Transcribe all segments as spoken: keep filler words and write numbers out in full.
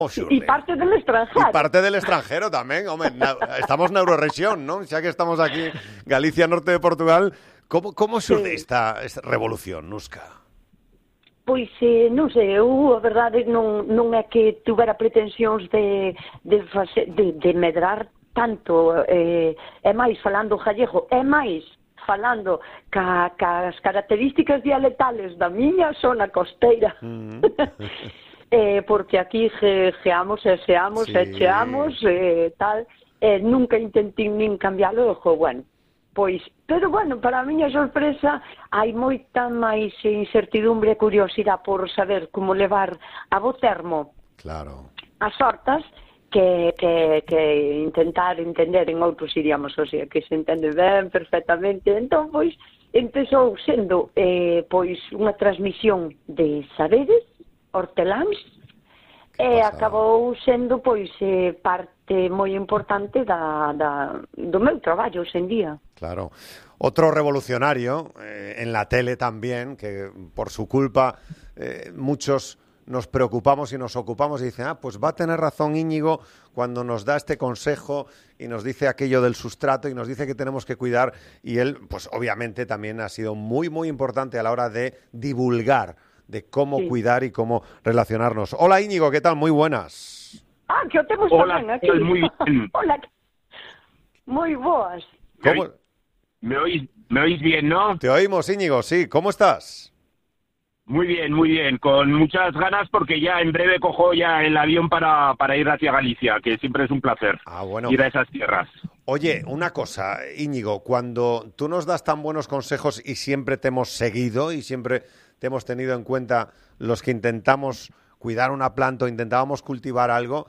Y parte del extranjero. Y parte del extranjero tamén, home, na, estamos na Eurorexión, non? Xa que estamos aquí, Galicia, norte de Portugal, como, como xurde Sí. esta, esta revolución, Nuska? Pois, eh, non sei, eu a verdade non, non é que tuvera pretensións de, de, fase, de, de medrar tanto, eh, é máis falando gallego, é máis falando ca, ca as características dialectales da miña zona costeira. Mm. eh, porque aquí ge, geamos e xeamos sí. e cheamos e tal, e nunca intentei nin cambiálo, e jo, bueno, pois, pero bueno, para a miña sorpresa hai moita máis incertidumbre e curiosidade por saber como levar a bo termo claro. as hortas que, que, que intentar entender en outros idiomas, o sea, que se entende ben perfectamente. Entón, pois, empezou sendo eh, pois unha transmisión de saberes horteláns e acabou sendo pois eh, parte moi importante da, da, do meu traballo hoxe en día. Claro. Otro revolucionario eh, en la tele también, que por su culpa eh, muchos nos preocupamos y nos ocupamos y dicen, ah, pues va a tener razón Íñigo cuando nos da este consejo y nos dice aquello del sustrato y nos dice que tenemos que cuidar, y él, pues obviamente también ha sido muy, muy importante a la hora de divulgar de cómo sí. cuidar y cómo relacionarnos. Hola Íñigo, ¿qué tal? Muy buenas. Ah, que o temos tamén aquí. Muy bien. Hola. Muy boas. ¿Cómo? ¿Me oís, ¿Me oís bien, no? Te oímos, Íñigo, sí. ¿Cómo estás? Muy bien, muy bien. Con muchas ganas porque ya en breve cojo ya el avión para, para ir hacia Galicia, que siempre es un placer ah, bueno. ir a esas tierras. Oye, una cosa, Íñigo, cuando tú nos das tan buenos consejos y siempre te hemos seguido y siempre te hemos tenido en cuenta los que intentamos cuidar una planta o intentábamos cultivar algo,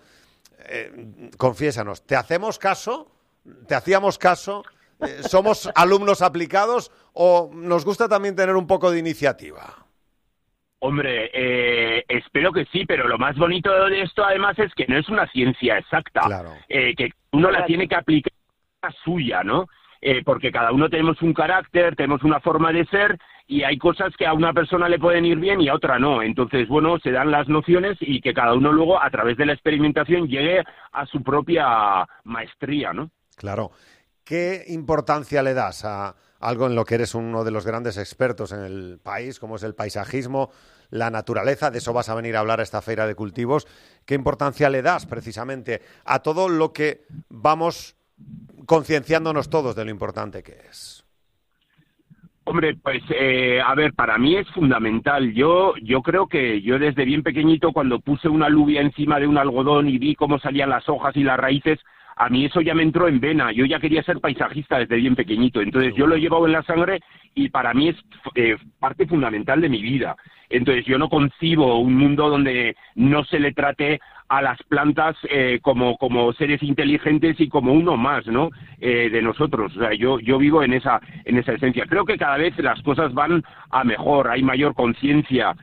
eh, confiésanos, ¿te hacemos caso? ¿Te hacíamos caso? Eh, ¿Somos alumnos aplicados o nos gusta también tener un poco de iniciativa? Hombre, eh, espero que sí, pero lo más bonito de esto además es que no es una ciencia exacta, claro. eh, que uno la tiene que aplicar a suya, ¿no? Eh, porque cada uno tenemos un carácter, tenemos una forma de ser y hay cosas que a una persona le pueden ir bien y a otra no. Entonces, bueno, se dan las nociones y que cada uno luego, a través de la experimentación, llegue a su propia maestría, ¿no? Claro. ¿Qué importancia le das a algo en lo que eres uno de los grandes expertos en el país, como es el paisajismo, la naturaleza? De eso vas a venir a hablar a esta feira de cultivos. ¿Qué importancia le das precisamente a todo lo que vamos concienciándonos todos de lo importante que es? Hombre, pues eh, a ver, para mí es fundamental. Yo yo creo que yo desde bien pequeñito, cuando puse una alubia encima de un algodón y vi cómo salían las hojas y las raíces, a mí eso ya me entró en vena. Yo ya quería ser paisajista desde bien pequeñito. Entonces yo lo he llevado en la sangre y para mí es eh, parte fundamental de mi vida. Entonces yo no concibo un mundo donde no se le trate a las plantas eh, como, como seres inteligentes y como uno más, ¿no? Eh, de nosotros. O sea, yo, yo vivo en esa, en esa esencia. Creo que cada vez las cosas van a mejor, hay mayor conciencia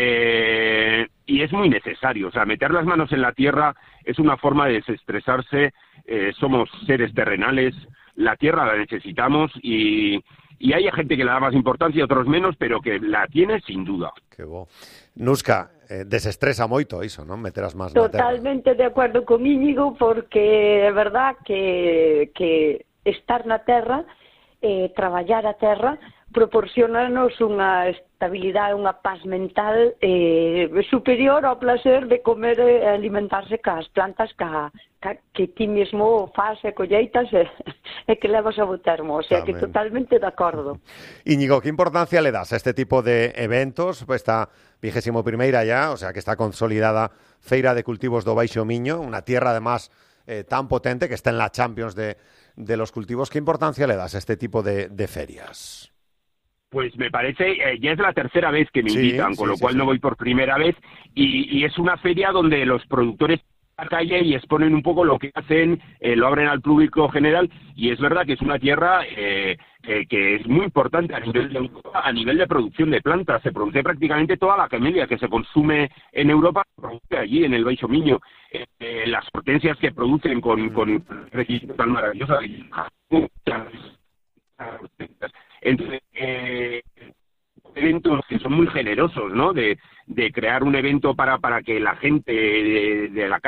eh, y es muy necesario. O sea, meter las manos en la tierra es una forma de desestresarse. Eh, somos seres terrenales, la tierra la necesitamos y, y hay gente que le da más importancia y otros menos, pero que la tiene sin duda. Qué bo. Nuska, eh, desestresa moito iso, non? Meter as mans na terra. Totalmente de acordo con Íñigo, porque é verdad que, que estar na terra, eh, traballar a terra, proporcionanos unha estabilidade, unha paz mental eh, superior ao placer de comer e alimentarse cas plantas ca, ca, que ti mesmo faz e colleitas e, e que levas a bo termo, o sea Tamén. Que totalmente de acordo. Íñigo, ¿qué importancia le das a este tipo de eventos? Pues esta vigésimo primeira ya, o sea que está consolidada Feira de Cultivos do Baixo Miño, una tierra además eh, tan potente que está en la Champions de, de los cultivos. ¿Qué importancia le das a este tipo de, de ferias? Pues me parece, eh, ya es la tercera vez que me sí, invitan, sí, con lo sí, cual sí. no voy por primera vez, y, y es una feria donde los productores a la calle y exponen un poco lo que hacen, eh, lo abren al público general, y es verdad que es una tierra eh, eh, que es muy importante a nivel de Europa, a nivel de producción de plantas. Se produce prácticamente toda la camelia que se consume en Europa, se produce allí en el Baixo Miño. Eh, eh, las hortensias que producen con, con requisitos tan maravillosos. Entonces, eh, eventos que son muy generosos, ¿no? De, de crear un evento para, para que la gente de, de la